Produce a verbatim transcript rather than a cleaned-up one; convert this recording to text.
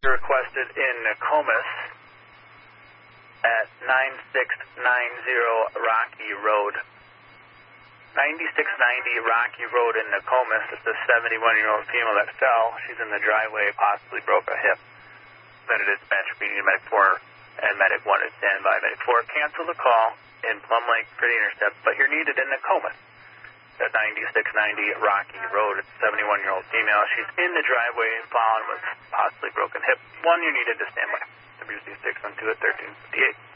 requested in Nokomis at nine six nine zero Rocky Road. ninety-six ninety Rocky Road in Nokomis. It's a seventy-one-year-old female that fell. She's in the driveway, possibly broke a hip. Then a dispatcher meeting Medic four and Medic one is standby. Medic four, cancel the call in Plum Lake for the intercept, but you're needed in Nokomis at ninety-six ninety Rocky Road. It's a seventy-one-year-old female. She's in the driveway, fallen with possibly broken hip. One, you're needed to stand by. W C six one two at thirteen fifty-eight.